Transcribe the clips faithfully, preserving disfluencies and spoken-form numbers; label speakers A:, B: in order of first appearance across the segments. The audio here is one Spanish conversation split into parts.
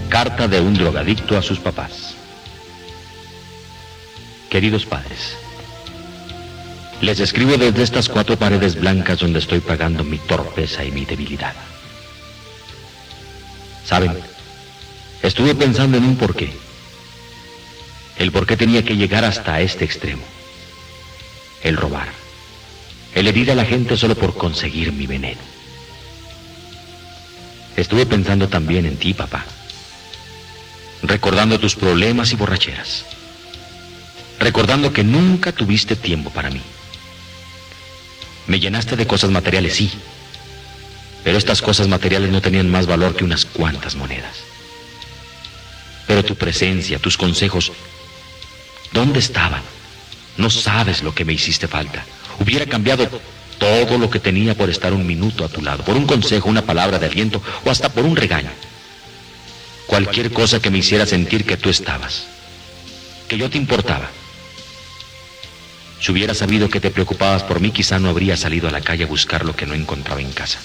A: Carta de un drogadicto a sus papás. Queridos padres, les escribo desde estas cuatro paredes blancas donde estoy pagando mi torpeza y mi debilidad. ¿Saben? Estuve pensando en un porqué. El por qué tenía que llegar hasta este extremo. El robar. El herir a la gente solo por conseguir mi veneno. Estuve pensando también en ti, papá. Recordando tus problemas y borracheras. Recordando que nunca tuviste tiempo para mí. Me llenaste de cosas materiales, sí. Pero estas cosas materiales no tenían más valor que unas cuantas monedas. Pero tu presencia, tus consejos, ¿dónde estaban? No sabes lo que me hiciste falta. Hubiera cambiado todo lo que tenía por estar un minuto a tu lado, por un consejo, una palabra de aliento o hasta por un regaño. Cualquier cosa que me hiciera sentir que tú estabas, que yo te importaba. Si hubiera sabido que te preocupabas por mí, quizá no habría salido a la calle a buscar lo que no encontraba en casa.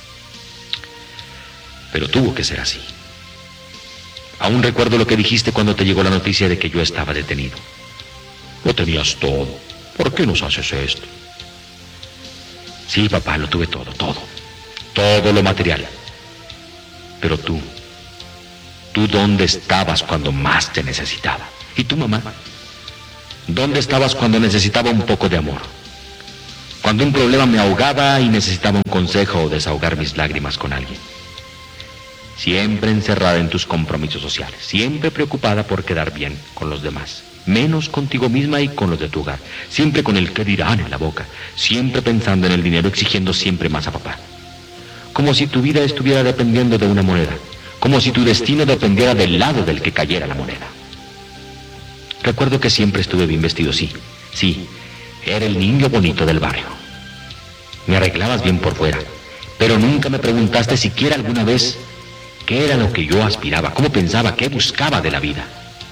A: Pero tuvo que ser así. Aún recuerdo lo que dijiste cuando te llegó la noticia de que yo estaba detenido. Lo tenías todo. ¿Por qué nos haces esto? Sí, papá, lo tuve todo, todo. Todo lo material. Pero tú, ¿tú dónde estabas cuando más te necesitaba? ¿Y tú, mamá? ¿Dónde estabas cuando necesitaba un poco de amor? Cuando un problema me ahogaba y necesitaba un consejo o desahogar mis lágrimas con alguien. Siempre encerrada en tus compromisos sociales, siempre preocupada por quedar bien con los demás, menos contigo misma y con los de tu hogar, siempre con el qué dirán en la boca, siempre pensando en el dinero, exigiendo siempre más a papá. Como si tu vida estuviera dependiendo de una moneda, como si tu destino dependiera del lado del que cayera la moneda. Recuerdo que siempre estuve bien vestido, sí, sí, era el niño bonito del barrio. Me arreglabas bien por fuera, pero nunca me preguntaste siquiera alguna vez qué era lo que yo aspiraba, cómo pensaba, qué buscaba de la vida.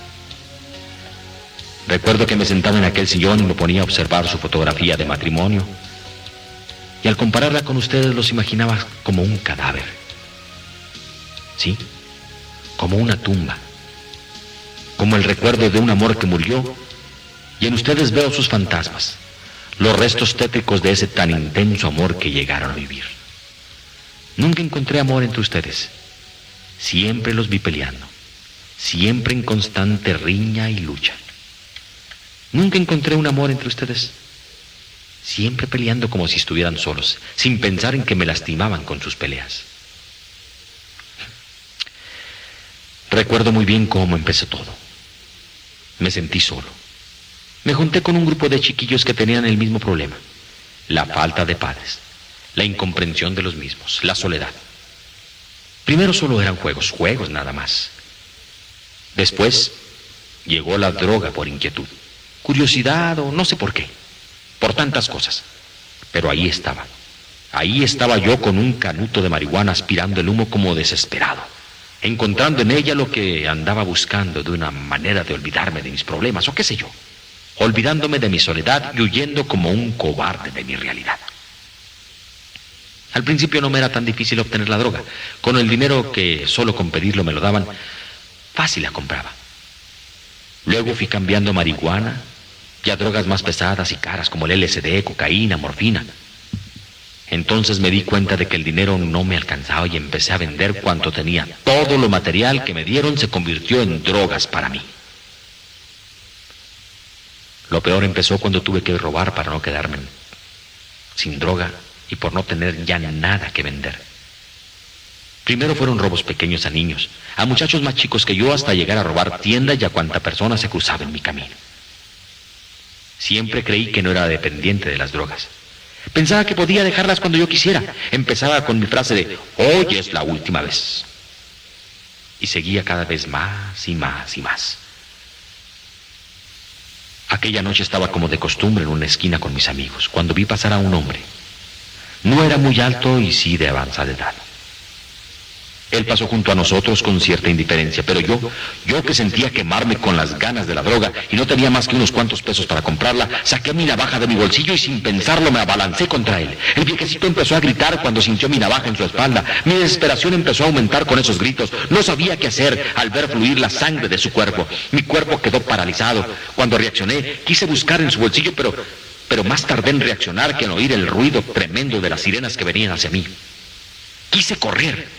A: Recuerdo que me sentaba en aquel sillón y me ponía a observar su fotografía de matrimonio, y al compararla con ustedes los imaginaba como un cadáver. Sí, como una tumba, como el recuerdo de un amor que murió, y en ustedes veo sus fantasmas, los restos tétricos de ese tan intenso amor que llegaron a vivir. Nunca encontré amor entre ustedes. Siempre los vi peleando, siempre en constante riña y lucha. Nunca encontré un amor entre ustedes, siempre peleando como si estuvieran solos, sin pensar en que me lastimaban con sus peleas. Recuerdo muy bien cómo empezó todo. Me sentí solo. Me junté con un grupo de chiquillos que tenían el mismo problema, la falta de padres, la incomprensión de los mismos, la soledad. Primero solo eran juegos, juegos nada más. Después llegó la droga por inquietud, curiosidad o no sé por qué, por tantas cosas. Pero ahí estaba, ahí estaba yo con un canuto de marihuana aspirando el humo como desesperado, encontrando en ella lo que andaba buscando de una manera de olvidarme de mis problemas o qué sé yo, olvidándome de mi soledad y huyendo como un cobarde de mi realidad. Al principio no me era tan difícil obtener la droga. Con el dinero que solo con pedirlo me lo daban, fácil la compraba. Luego fui cambiando marihuana y a drogas más pesadas y caras como el L S D, cocaína, morfina. Entonces me di cuenta de que el dinero no me alcanzaba y empecé a vender cuanto tenía. Todo lo material que me dieron se convirtió en drogas para mí. Lo peor empezó cuando tuve que robar para no quedarme sin droga y por no tener ya nada que vender. Primero fueron robos pequeños a niños, a muchachos más chicos que yo, hasta llegar a robar tiendas y a cuanta persona se cruzaba en mi camino. Siempre creí que no era dependiente de las drogas. Pensaba que podía dejarlas cuando yo quisiera. Empezaba con mi frase de hoy es la última vez. Y seguía cada vez más y más y más. Aquella noche estaba como de costumbre en una esquina con mis amigos, cuando vi pasar a un hombre. No era muy alto y sí de avanzada edad. Él pasó junto a nosotros con cierta indiferencia, pero yo, yo que sentía quemarme con las ganas de la droga y no tenía más que unos cuantos pesos para comprarla, saqué mi navaja de mi bolsillo y sin pensarlo me abalancé contra él. El viejecito empezó a gritar cuando sintió mi navaja en su espalda. Mi desesperación empezó a aumentar con esos gritos. No sabía qué hacer al ver fluir la sangre de su cuerpo. Mi cuerpo quedó paralizado. Cuando reaccioné, quise buscar en su bolsillo, pero, pero más tardé en reaccionar que en oír el ruido tremendo de las sirenas que venían hacia mí. Quise correr,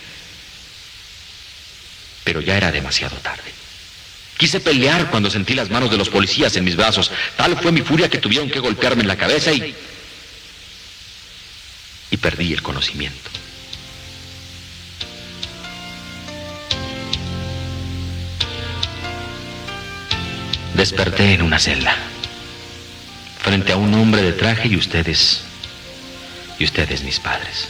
A: pero ya era demasiado tarde. Quise pelear cuando sentí las manos de los policías en mis brazos. Tal fue mi furia que tuvieron que golpearme en la cabeza y... y perdí el conocimiento. Desperté en una celda, frente a un hombre de traje y ustedes... y ustedes mis padres.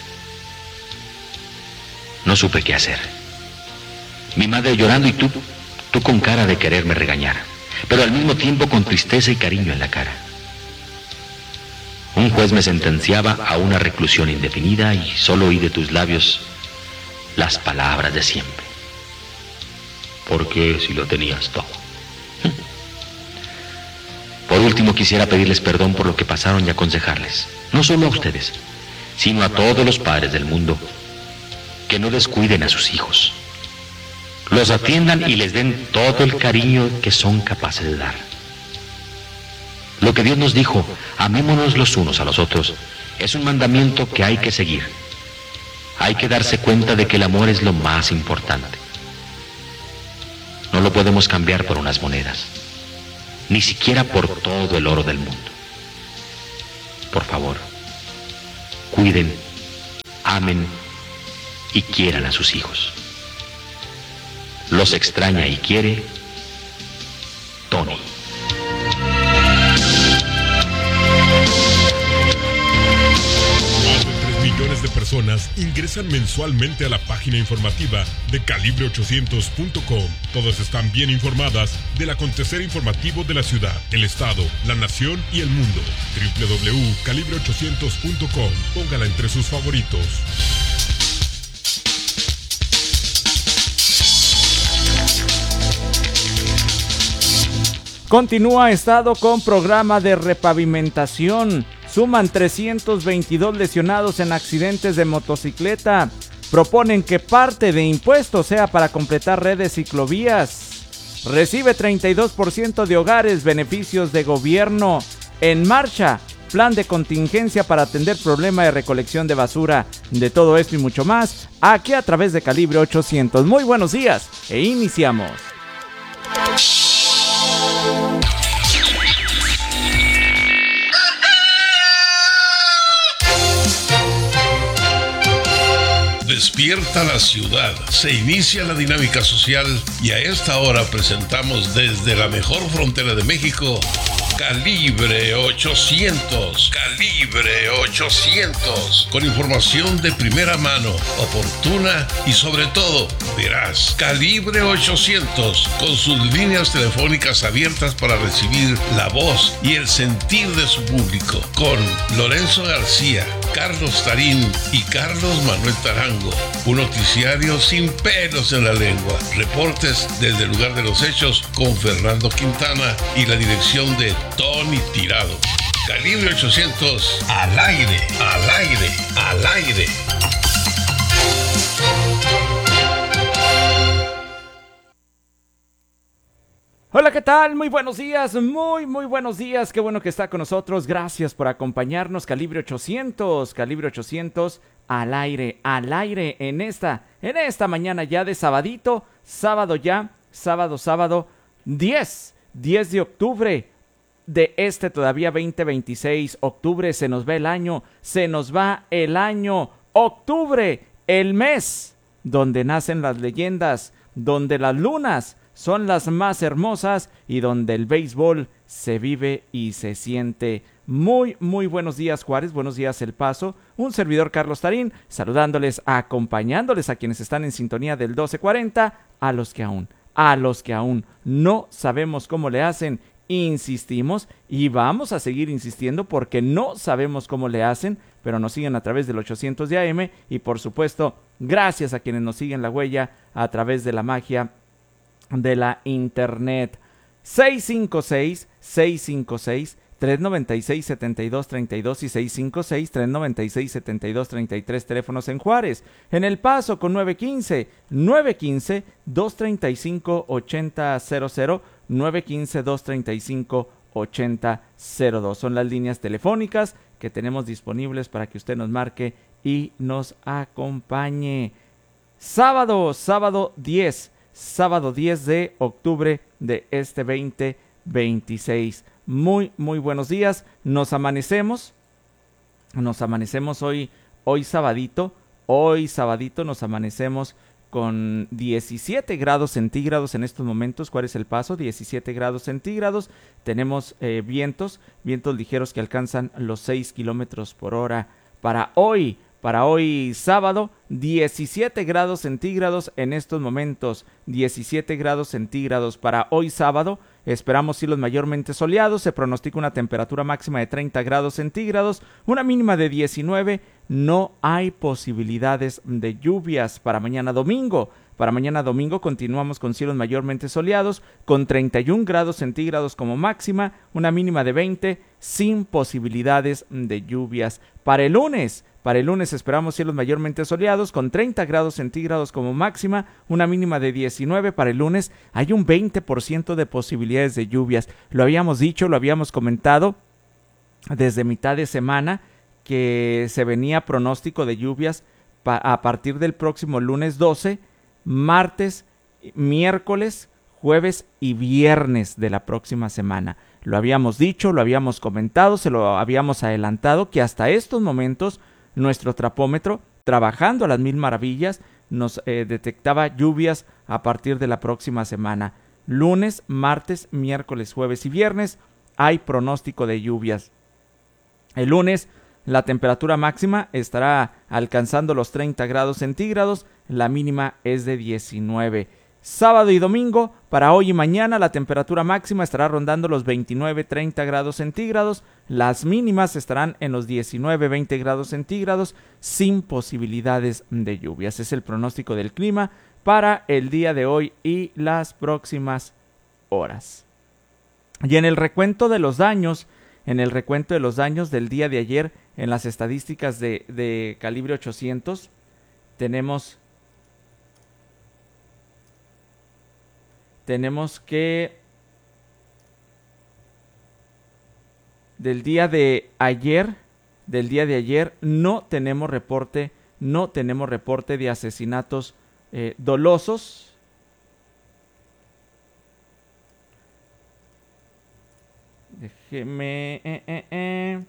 A: No supe qué hacer. Mi madre llorando y tú, tú con cara de quererme regañar, pero al mismo tiempo con tristeza y cariño en la cara. Un juez me sentenciaba a una reclusión indefinida y solo oí de tus labios las palabras de siempre. ¿Por qué si lo tenías todo? Por último quisiera pedirles perdón por lo que pasaron y aconsejarles, no solo a ustedes, sino a todos los padres del mundo, que no descuiden a sus hijos. Los atiendan y les den todo el cariño que son capaces de dar. Lo que Dios nos dijo, amémonos los unos a los otros, es un mandamiento que hay que seguir. Hay que darse cuenta de que el amor es lo más importante. No lo podemos cambiar por unas monedas, ni siquiera por todo el oro del mundo. Por favor, cuiden, amen y quieran a sus hijos. Los extraña y quiere Tony.
B: Más de tres millones de personas ingresan mensualmente a la página informativa de calibre ochocientos punto com. Todas están bien informadas del acontecer informativo de la ciudad, el estado, la nación y el mundo. doble u doble u doble u punto calibre ochocientos punto com. Póngala entre sus favoritos.
C: Continúa Estado con programa de repavimentación. Suman trescientos veintidós lesionados en accidentes de motocicleta. Proponen que parte de impuestos sea para completar redes ciclovías. Recibe treinta y dos por ciento de hogares beneficios de gobierno. En marcha, plan de contingencia para atender problema de recolección de basura. De todo esto y mucho más, aquí a través de Calibre ochocientos. Muy buenos días e iniciamos.
D: Despierta la ciudad, se inicia la dinámica social y a esta hora presentamos desde la mejor frontera de México, Calibre ochocientos, Calibre ochocientos, con información de primera mano, oportuna y sobre todo veraz. Calibre ochocientos, con sus líneas telefónicas abiertas para recibir la voz y el sentir de su público, con Lorenzo García, Carlos Tarín y Carlos Manuel Tarango. Un noticiario sin pelos en la lengua. Reportes desde el lugar de los hechos con Fernando Quintana y la dirección de Tony Tirado. Calibre ochocientos, al aire, al aire, al aire.
C: Hola, ¿qué tal? Muy buenos días, muy, muy buenos días. Qué bueno que está con nosotros. Gracias por acompañarnos. Calibre ochocientos, Calibre ochocientos, al aire, al aire en esta, en esta mañana ya de sabadito, sábado ya, sábado, sábado, diez, diez de octubre de este todavía veinte veintiséis. Octubre, se nos va el año, se nos va el año. Octubre, el mes donde nacen las leyendas, donde las lunas son las más hermosas y donde el béisbol se vive y se siente. Muy, muy buenos días, Juárez, buenos días, El Paso. Un servidor, Carlos Tarín, saludándoles, acompañándoles a quienes están en sintonía del doce cuarenta, a los que aún, a los que aún no sabemos cómo le hacen. Insistimos y vamos a seguir insistiendo porque no sabemos cómo le hacen pero nos siguen a través del ochocientos de A M y por supuesto, gracias a quienes nos siguen la huella a través de la magia de la internet. seis cinco seis, seis cinco seis, tres nueve seis, siete dos tres dos y seis cinco seis, tres nueve seis, siete dos tres tres, teléfonos en Juárez. En El Paso con nueve uno cinco, nueve uno cinco, dos tres cinco, ocho cero cero cero, nueve uno cinco, dos tres cinco, ocho cero cero dos. Son las líneas telefónicas que tenemos disponibles para que usted nos marque y nos acompañe. Sábado, sábado diez, sábado diez de octubre de este veinte veintiséis. Muy, muy buenos días. Nos amanecemos, nos amanecemos hoy, hoy sabadito, hoy sabadito nos amanecemos con diecisiete grados centígrados en estos momentos. ¿Cuál es El Paso? diecisiete grados centígrados. Tenemos eh, vientos, vientos ligeros que alcanzan los seis kilómetros por hora. Para hoy, para hoy sábado, diecisiete grados centígrados en estos momentos. diecisiete grados centígrados para hoy sábado. Esperamos cielos mayormente soleados. Se pronostica una temperatura máxima de treinta grados centígrados, una mínima de diecinueve. No hay posibilidades de lluvias para mañana domingo. Para mañana domingo continuamos con cielos mayormente soleados, con treinta y un grados centígrados como máxima, una mínima de veinte, sin posibilidades de lluvias. Para el lunes, para el lunes esperamos cielos mayormente soleados, con treinta grados centígrados como máxima, una mínima de diecinueve. Para el lunes hay un veinte por ciento de posibilidades de lluvias. Lo habíamos dicho, lo habíamos comentado desde mitad de semana, que se venía pronóstico de lluvias pa- a partir del próximo lunes doce, martes, miércoles, jueves y viernes de la próxima semana. Lo habíamos dicho, lo habíamos comentado, se lo habíamos adelantado, que hasta estos momentos nuestro trapómetro, trabajando a las mil maravillas, nos eh, detectaba lluvias a partir de la próxima semana. Lunes, martes, miércoles, jueves y viernes hay pronóstico de lluvias. El lunes la temperatura máxima estará alcanzando los treinta grados centígrados, la mínima es de diecinueve. Sábado y domingo, para hoy y mañana, la temperatura máxima estará rondando los veintinueve a treinta grados centígrados, las mínimas estarán en los diecinueve a veinte grados centígrados, sin posibilidades de lluvias. Es el pronóstico del clima para el día de hoy y las próximas horas. Y en el recuento de los daños, en el recuento de los daños del día de ayer, en las estadísticas de, de calibre ochocientos, tenemos, tenemos que del día de ayer, del día de ayer no tenemos reporte, no tenemos reporte de asesinatos eh, dolosos. Déjeme, eh, eh, eh.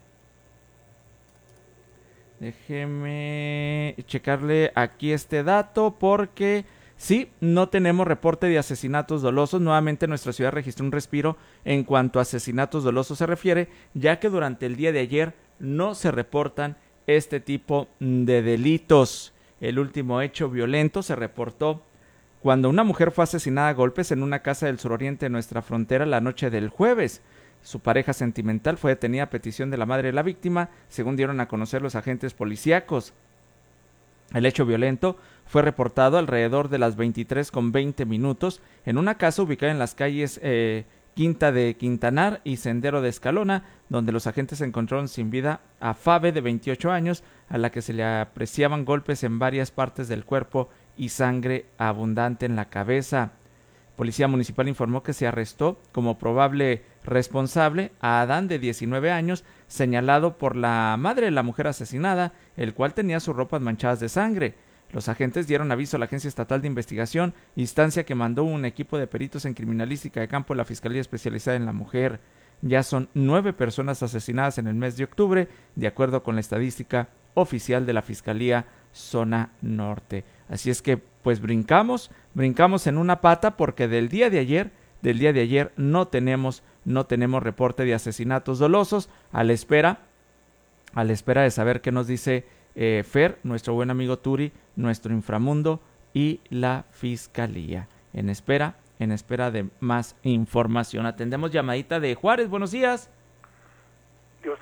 C: Déjeme checarle aquí este dato porque sí, no tenemos reporte de asesinatos dolosos. Nuevamente nuestra ciudad registró un respiro en cuanto a asesinatos dolosos se refiere, ya que durante el día de ayer no se reportan este tipo de delitos. El último hecho violento se reportó cuando una mujer fue asesinada a golpes en una casa del suroriente de nuestra frontera la noche del jueves. Su pareja sentimental fue detenida a petición de la madre de la víctima, según dieron a conocer los agentes policíacos. El hecho violento fue reportado alrededor de las veintitrés con veinte minutos en una casa ubicada en las calles eh, Quinta de Quintanar y Sendero de Escalona, donde los agentes encontraron sin vida a Fabe, de veintiocho años, a la que se le apreciaban golpes en varias partes del cuerpo y sangre abundante en la cabeza. Policía Municipal informó que se arrestó como probable responsable a Adán, de diecinueve años, señalado por la madre de la mujer asesinada, el cual tenía sus ropas manchadas de sangre. Los agentes dieron aviso a la Agencia Estatal de Investigación, instancia que mandó un equipo de peritos en criminalística de campo de la Fiscalía Especializada en la Mujer. Ya son nueve personas asesinadas en el mes de octubre, de acuerdo con la estadística oficial de la Fiscalía Zona Norte. Así es que, pues brincamos, brincamos en una pata porque del día de ayer, del día de ayer no tenemos, no tenemos reporte de asesinatos dolosos, a la espera, a la espera de saber qué nos dice eh, Fer, nuestro buen amigo Turi, nuestro inframundo y la Fiscalía. En espera, en espera de más información. Atendemos llamadita de Juárez, buenos días.
E: Dios te bendiga,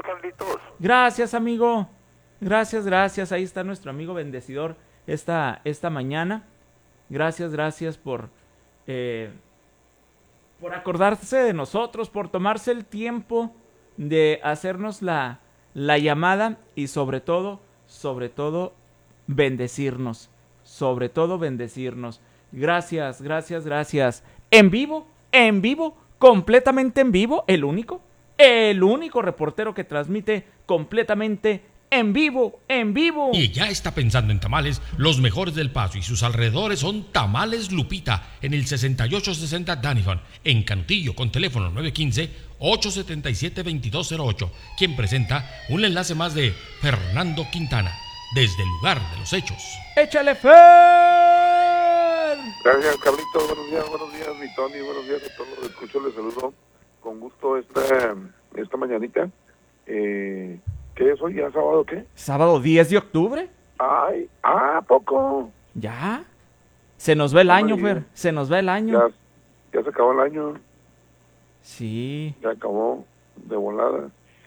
E: Carlitos.
C: Gracias, amigo. Gracias, gracias. Ahí está nuestro amigo bendecidor esta, esta mañana. Gracias, gracias por, eh, por acordarse de nosotros, por tomarse el tiempo de hacernos la, la llamada y sobre todo, sobre todo, bendecirnos. Sobre todo, bendecirnos. Gracias, gracias, gracias. En vivo, en vivo, completamente en vivo, el único, el único reportero que transmite completamente en vivo, en vivo.
F: Y ya está pensando en tamales, los mejores del Paso y sus alrededores son Tamales Lupita, en el sesenta y ocho sesenta Danifon, en Canutillo, con teléfono nueve uno cinco, ocho siete siete, dos dos cero ocho, quien presenta un enlace más de Fernando Quintana, desde el lugar de los hechos.
C: ¡Échale, Fer!
E: Gracias, Carlitos. Buenos días, buenos días, mi Tony. Buenos días a todos los que escucho. Les saludo con gusto esta, esta mañanita. Eh, ¿Qué es hoy? ¿Ya sábado qué?
C: ¿Sábado diez de octubre?
E: Ay, ah, poco.
C: ¿Ya? Se nos va el
E: No me
C: año,
E: digas.
C: Fer. Se nos va el año.
E: Ya, ya se acabó el año.
C: Sí.
E: Ya acabó de volada.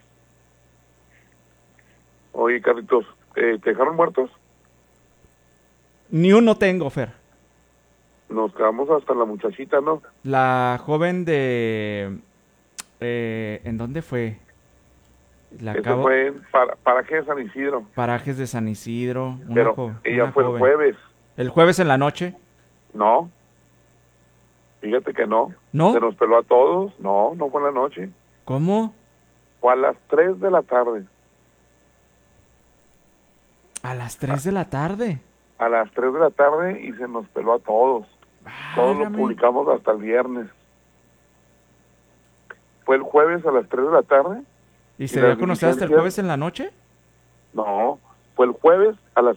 E: Oye, Carlitos, eh, ¿te dejaron muertos?
C: Ni uno tengo, Fer.
E: Nos quedamos hasta la muchachita, ¿no?
C: La joven de... eh, ¿en dónde fue? La
E: Eso
C: acabo...
E: fue en para, Paraje de San Isidro.
C: Parajes de San Isidro. Una
E: Pero
C: jo-
E: ella
C: una
E: fue
C: joven.
E: el jueves.
C: ¿El jueves en la noche?
E: No. Fíjate que no.
C: ¿No?
E: Se nos peló a todos. No, no fue en la noche.
C: ¿Cómo?
E: Fue a las tres de la tarde.
C: A las tres de la tarde.
E: A las tres de la tarde y se nos peló a todos. Todos lo
C: Válgame.
E: publicamos hasta el viernes. Fue el jueves a las tres de la tarde.
C: ¿Y
E: ¿Y
C: se dio a
E: las
C: conocer hasta el
E: diligencias?
C: jueves en la noche?
E: No, fue el jueves a las